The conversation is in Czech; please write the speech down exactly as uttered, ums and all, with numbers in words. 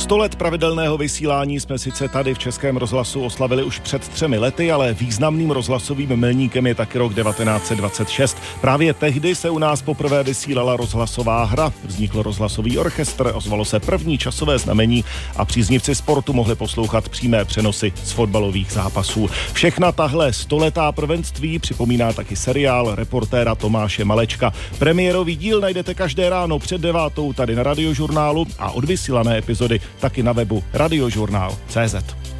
Sto let pravidelného vysílání jsme sice tady v Českém rozhlasu oslavili už před třemi lety, ale významným rozhlasovým milníkem je taky rok devatenáct set dvacet šest. Právě tehdy se u nás poprvé vysílala rozhlasová hra. Vznikl rozhlasový orchestr, ozvalo se první časové znamení a příznivci sportu mohli poslouchat přímé přenosy z fotbalových zápasů. Všechna tahle stoletá prvenství připomíná taky seriál reportéra Tomáše Malečka. Premiérový díl najdete každé ráno před devátou tady na Radiožurnálu a odvysílané epizody taky na webu radiožurnál tečka cé zet.